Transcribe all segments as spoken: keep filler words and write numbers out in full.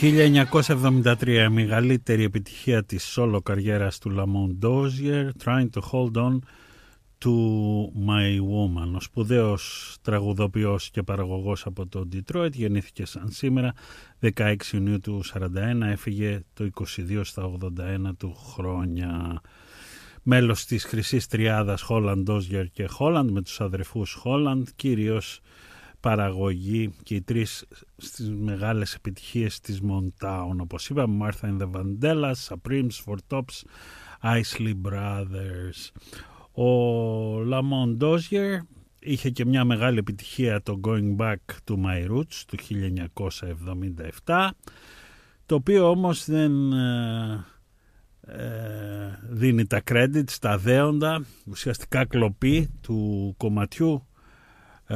χίλια εννιακόσια εβδομήντα τρία, η μεγαλύτερη επιτυχία της solo καριέρας του Lamont Dozier, Trying to Hold On to My Woman. Ο σπουδαίος τραγουδοποιός και παραγωγός από το Detroit γεννήθηκε σαν σήμερα δεκαέξι Ιουνίου του σαράντα ένα, έφυγε το είκοσι δύο στα ογδόντα ένα του χρόνια. Μέλος της χρυσής τριάδας Holland, Dozier και Holland με τους αδερφούς Holland, κυρίως παραγωγή και οι τρεις στις μεγάλες επιτυχίες της Motown, όπως είπαμε, Martha and the Vandellas, Supremes, Four Tops, Isley Brothers. Ο Lamont Dozier είχε και μια μεγάλη επιτυχία, το Going Back to My Roots του χίλια εννιακόσια εβδομήντα επτά, το οποίο όμως δεν ε, ε, δίνει τα credit στα δέοντα, ουσιαστικά κλοπή του κομματιού ε,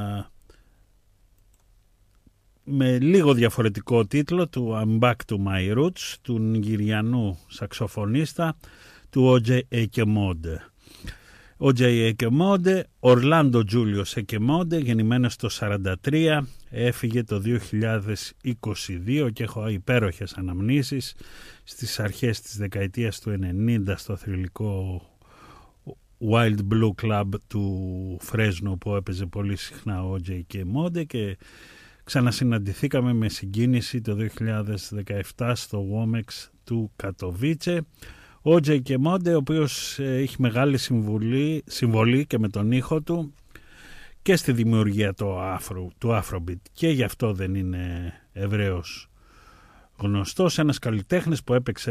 με λίγο διαφορετικό τίτλο του I'm Back to My Roots του Νιγηριανού σαξοφωνίστα του Ο Τζέι Ekemode. Ο Τζέι Ekemode, Ορλάντο Τζούλιος Ekemode, γεννημένος το σαράντα τρία, έφυγε το δύο χιλιάδες είκοσι δύο και έχω υπέροχες αναμνήσεις στις αρχές της δεκαετίας του ενενήντα στο θρυλικό Wild Blue Club του Φρέσνο που έπαιζε πολύ συχνά ο Τζέι Ekemode, και ξανασυναντηθήκαμε με συγκίνηση το δύο χιλιάδες δεκαεπτά στο Womex του Κατοβίτσε. Ο Τζέι Ekemode, ο οποίος έχει μεγάλη συμβολή, συμβολή και με τον ήχο του και στη δημιουργία του, Afro, του Afrobeat, και γι' αυτό δεν είναι ευρέως γνωστός. Ένας καλλιτέχνης που έπαιξε